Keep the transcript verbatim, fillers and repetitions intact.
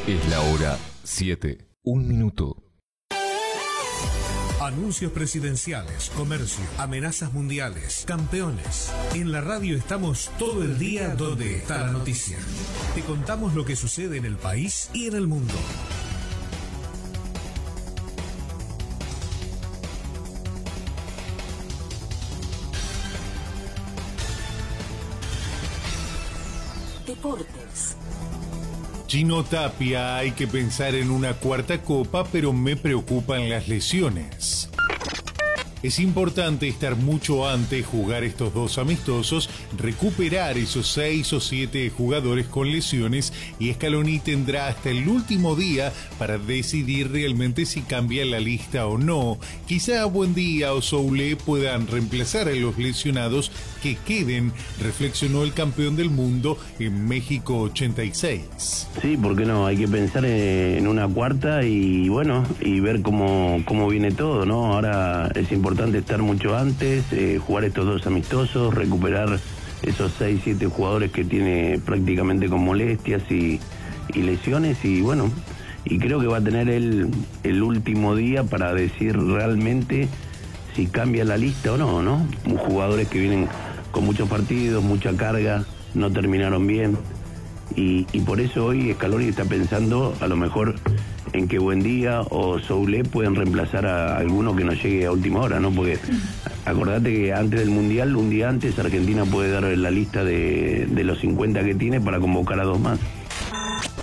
Es la hora siete, un minuto. Anuncios presidenciales, comercio, amenazas mundiales, campeones. En la radio estamos todo el día donde está la noticia. Te contamos lo que sucede en el país y en el mundo. Deportes. Gino Tapia, hay que pensar en una cuarta copa, pero me preocupan las lesiones. Es importante estar mucho antes, jugar estos dos amistosos, recuperar esos seis o siete jugadores con lesiones y Scaloni tendrá hasta el último día para decidir realmente si cambia la lista o no. Quizá Buendía o Soule puedan reemplazar a los lesionados que queden, reflexionó el campeón del mundo en México ochenta y seis. Sí, ¿por qué no? Hay que pensar en una cuarta y bueno, y ver cómo, cómo viene todo, ¿no? Ahora es importante estar mucho antes, eh, jugar estos dos amistosos, recuperar esos seis, siete jugadores que tiene prácticamente con molestias y, y lesiones y bueno, y creo que va a tener el, el último día para decir realmente si cambia la lista o no, ¿no? Jugadores que vienen con muchos partidos, mucha carga, no terminaron bien y, y por eso hoy Scaloni está pensando a lo mejor en que Buendía o Soule pueden reemplazar a alguno que no llegue a última hora, ¿no? Porque acordate que antes del Mundial, un día antes, Argentina puede dar la lista de, de los cincuenta que tiene para convocar a dos más.